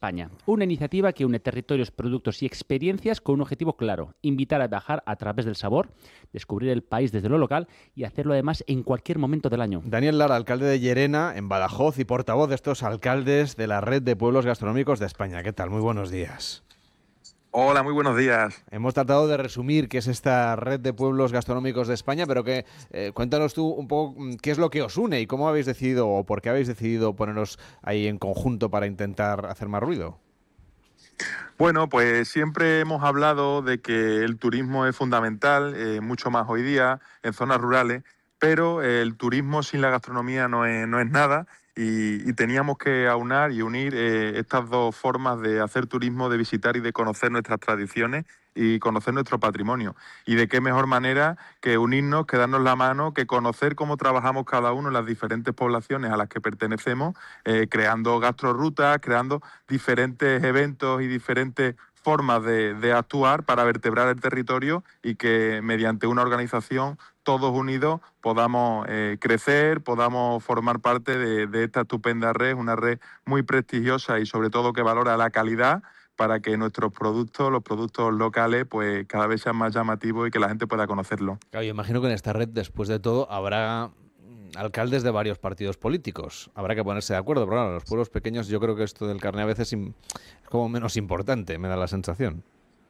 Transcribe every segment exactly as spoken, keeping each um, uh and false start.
España. Una iniciativa que une territorios, productos y experiencias con un objetivo claro: invitar a viajar a través del sabor, descubrir el país desde lo local y hacerlo además en cualquier momento del año. Daniel Lara, alcalde de Llerena, en Badajoz, y portavoz de estos alcaldes de la Red de Pueblos Gastronómicos de España. ¿Qué tal? Muy buenos días. Hola, muy buenos días. Hemos tratado de resumir qué es esta Red de Pueblos Gastronómicos de España, pero que eh, cuéntanos tú un poco qué es lo que os une y cómo habéis decidido o por qué habéis decidido poneros ahí en conjunto para intentar hacer más ruido. Bueno, pues siempre hemos hablado de que el turismo es fundamental, eh, mucho más hoy día en zonas rurales, pero el turismo sin la gastronomía no es, no es nada. Y, y teníamos que aunar y unir eh, estas dos formas de hacer turismo, de visitar y de conocer nuestras tradiciones y conocer nuestro patrimonio. Y de qué mejor manera que unirnos, que darnos la mano, que conocer cómo trabajamos cada uno en las diferentes poblaciones a las que pertenecemos, eh, creando gastrorrutas, creando diferentes eventos y diferentes formas de, de actuar para vertebrar el territorio y que mediante una organización todos unidos podamos eh, crecer, podamos formar parte de, de esta estupenda red, una red muy prestigiosa y sobre todo que valora la calidad para que nuestros productos, los productos locales, pues cada vez sean más llamativos y que la gente pueda conocerlo. Claro, yo imagino que en esta red, después de todo, habrá alcaldes de varios partidos políticos. Habrá que ponerse de acuerdo, pero claro, los pueblos pequeños yo creo que esto del carné a veces es como menos importante, me da la sensación.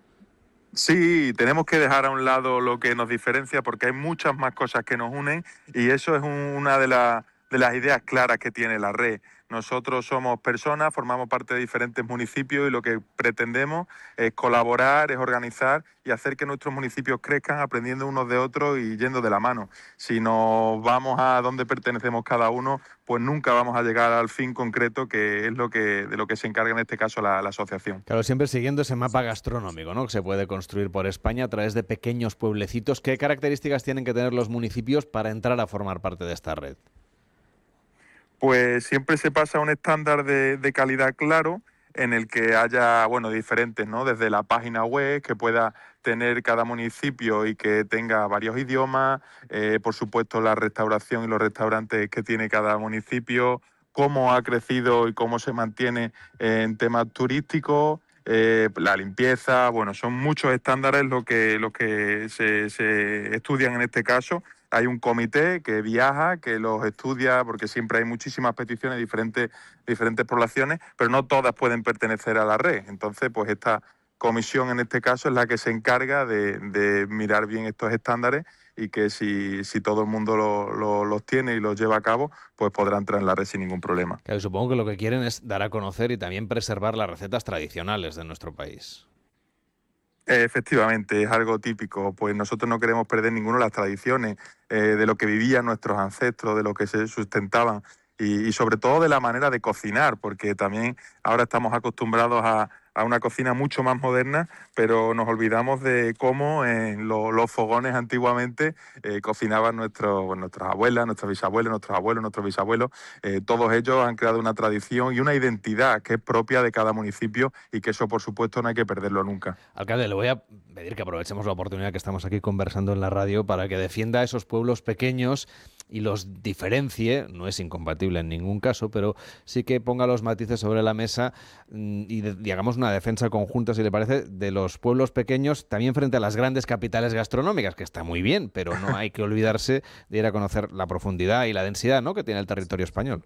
Sí, tenemos que dejar a un lado lo que nos diferencia porque hay muchas más cosas que nos unen y eso es un, una de, la, de las ideas claras que tiene la red. Nosotros somos personas, formamos parte de diferentes municipios y lo que pretendemos es colaborar, es organizar y hacer que nuestros municipios crezcan aprendiendo unos de otros y yendo de la mano. Si nos vamos a donde pertenecemos cada uno, pues nunca vamos a llegar al fin concreto que es lo que de lo que se encarga en este caso la, la asociación. Claro, siempre siguiendo ese mapa gastronómico, ¿no?, que se puede construir por España a través de pequeños pueblecitos. ¿Qué características tienen que tener los municipios para entrar a formar parte de esta red? Pues siempre se pasa a un estándar de, de calidad claro en el que haya, bueno, diferentes, ¿no? Desde la página web que pueda tener cada municipio y que tenga varios idiomas, eh, por supuesto la restauración y los restaurantes que tiene cada municipio, cómo ha crecido y cómo se mantiene en temas turísticos, eh, la limpieza, bueno, son muchos estándares lo que, lo que se, se estudian en este caso. Hay un comité que viaja, que los estudia, porque siempre hay muchísimas peticiones de diferentes, diferentes poblaciones, pero no todas pueden pertenecer a la red. Entonces, pues esta comisión en este caso es la que se encarga de, de mirar bien estos estándares y que si, si todo el mundo lo, lo, los tiene y los lleva a cabo, pues podrá entrar en la red sin ningún problema. Claro, supongo que lo que quieren es dar a conocer y también preservar las recetas tradicionales de nuestro país. Efectivamente, es algo típico, pues nosotros no queremos perder ninguna de las tradiciones, eh, de lo que vivían nuestros ancestros, de lo que se sustentaban y, y sobre todo de la manera de cocinar, porque también ahora estamos acostumbrados a, a una cocina mucho más moderna, pero nos olvidamos de cómo en lo, los fogones antiguamente eh, cocinaban nuestros, bueno, nuestras abuelas, nuestros bisabuelos, nuestros abuelos, nuestros bisabuelos. Eh, todos ellos han creado una tradición y una identidad que es propia de cada municipio y que eso, por supuesto, no hay que perderlo nunca. Alcalde, le voy a pedir que aprovechemos la oportunidad que estamos aquí conversando en la radio para que defienda a esos pueblos pequeños y los diferencie. No es incompatible en ningún caso, pero sí que ponga los matices sobre la mesa y de, y hagamos una defensa conjunta, si le parece, de los pueblos pequeños también frente a las grandes capitales gastronómicas, que está muy bien, pero no hay que olvidarse de ir a conocer la profundidad y la densidad, ¿no?, que tiene el territorio español.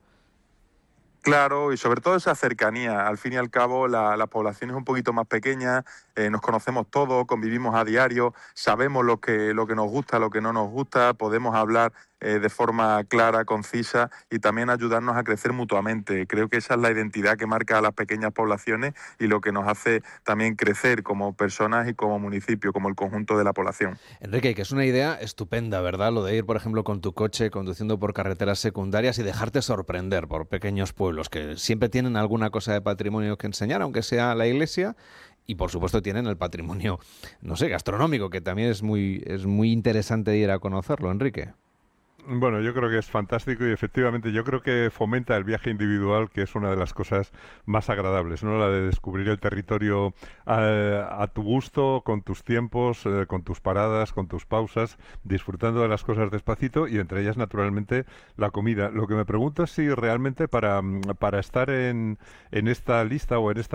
Claro, y sobre todo esa cercanía. Al fin y al cabo, la, la población es un poquito más pequeña, eh, nos conocemos todos, convivimos a diario, sabemos lo que, lo que nos gusta, lo que no nos gusta, podemos hablar eh, de forma clara, concisa y también ayudarnos a crecer mutuamente. Creo que esa es la identidad que marca a las pequeñas poblaciones y lo que nos hace también crecer como personas y como municipio, como el conjunto de la población. Enrique, que es una idea estupenda, ¿verdad? Lo de ir, por ejemplo, con tu coche conduciendo por carreteras secundarias y dejarte sorprender por pequeños pueblos que siempre tienen alguna cosa de patrimonio que enseñar, aunque sea la iglesia, y por supuesto tienen el patrimonio, no sé, gastronómico, que también es muy, es muy interesante ir a conocerlo, Enrique. Bueno, yo creo que es fantástico y efectivamente yo creo que fomenta el viaje individual, que es una de las cosas más agradables, ¿no? La de descubrir el territorio a, a tu gusto, con tus tiempos, eh, con tus paradas, con tus pausas, disfrutando de las cosas despacito y entre ellas, naturalmente, la comida. Lo que me pregunto es si realmente para, para estar en, en esta lista o en esta